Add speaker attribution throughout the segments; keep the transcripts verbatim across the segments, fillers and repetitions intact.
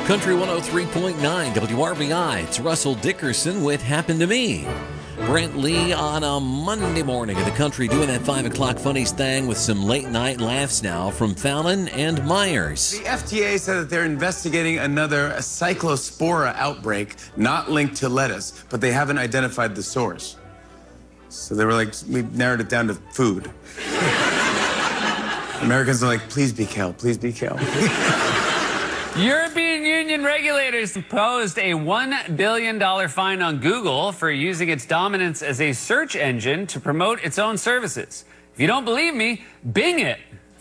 Speaker 1: Country one oh three point nine W R B I. It's Russell Dickerson with Happened to Me. Brent Lee on a Monday morning in the country doing that five o'clock funnies thing with some late night laughs now from Fallon and Myers.
Speaker 2: The F D A said that they're investigating another cyclospora outbreak not linked to lettuce, but they haven't identified the source. So they were like, we narrowed it down to food. Americans are like, please be kale, please be kale.
Speaker 3: European Union regulators imposed a one billion dollars fine on Google for using its dominance as a search engine to promote its own services. If you don't believe me, Bing it.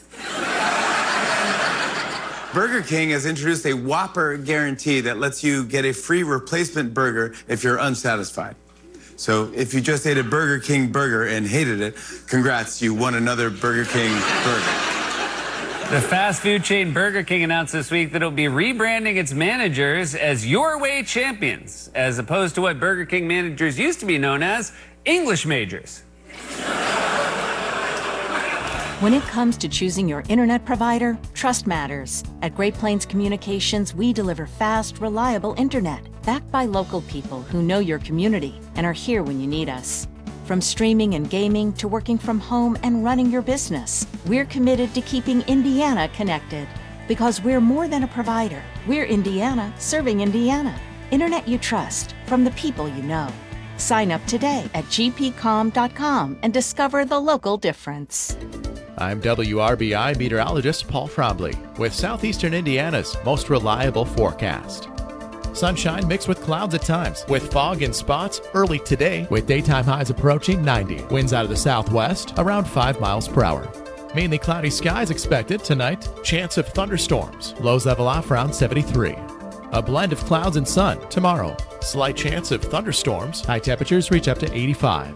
Speaker 2: Burger King has introduced a Whopper guarantee that lets you get a free replacement burger if you're unsatisfied. So if you just ate a Burger King burger and hated it, congrats, you won another Burger King burger.
Speaker 3: The fast food chain Burger King announced this week that it'll be rebranding its managers as Your Way Champions, as opposed to what Burger King managers used to be known as, English majors.
Speaker 4: When it comes to choosing your internet provider, trust matters. At Great Plains Communications, we deliver fast, reliable internet, backed by local people who know your community and are here when you need us. From streaming and gaming to working from home and running your business, we're committed to keeping Indiana connected. Because we're more than a provider. We're Indiana serving Indiana. Internet you trust from the people you know. Sign up today at g p com dot com and discover the local difference.
Speaker 5: I'm W R B I meteorologist Paul Frobley with Southeastern Indiana's most reliable forecast. Sunshine mixed with clouds at times, with fog in spots early today, with daytime highs approaching ninety. Winds out of the southwest around five miles per hour. Mainly cloudy skies expected tonight. Chance of thunderstorms. Lows level off around seventy-three. A blend of clouds and sun tomorrow. Slight chance of thunderstorms. High temperatures reach up to eighty-five.